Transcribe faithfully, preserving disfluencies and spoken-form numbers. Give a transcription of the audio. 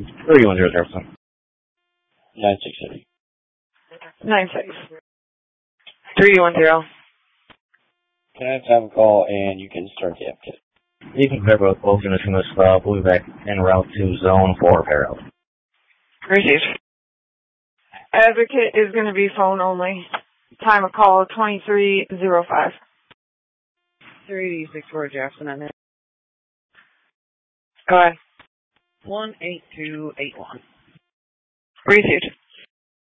three one zero zero seven. nine six eight. Nine six. Three one zero. Can I have time to call and you can start the advocate? You can verify with both units from this stop. We'll be back en route to zone four, Harold. Received. Advocate is going to be phone only. Time of call twenty-three oh five. three six four Jackson on it. Go ahead. one eight two eight one. Received.